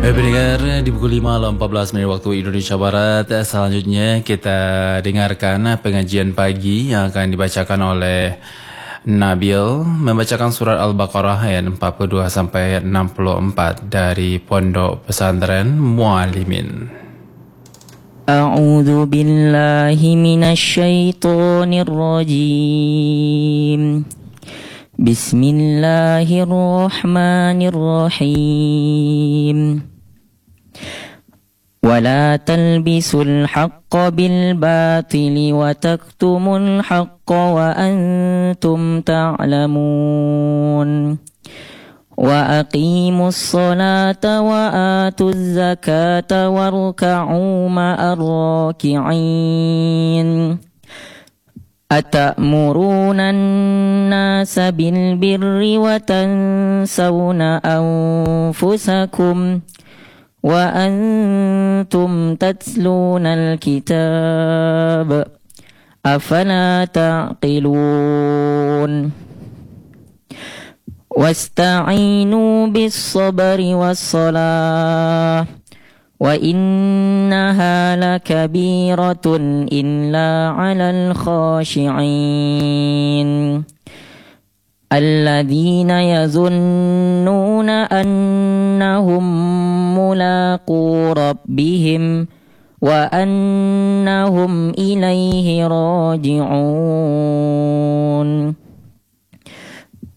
Pendengar di pukul 5:14 waktu Indonesia Barat. Selanjutnya kita dengarkan pengajian pagi yang akan dibacakan oleh Nabil, membacakan surat Al-Baqarah ayat 42 sampai 64 dari Pondok Pesantren Muallimin. A'udzu billahi minasyaitonir rajim. Bismillahirrahmanirrahim. ولا تلبسوا الحق بالباطل وتكتموا الحق وأنتم تعلمون وأقيموا الصلاة وآتوا الزكاة واركعوا مع الراكعين أتأمرون الناس بالبر وتنسون أنفسكم وأنتم تتلون الكتاب أفلا تعقلون واستعينوا بالصبر والصلاة وإنها لكبيرة إلا على الخاشعين الذين يظنون أنهم ملاقو ربهم وأنهم إليه راجعون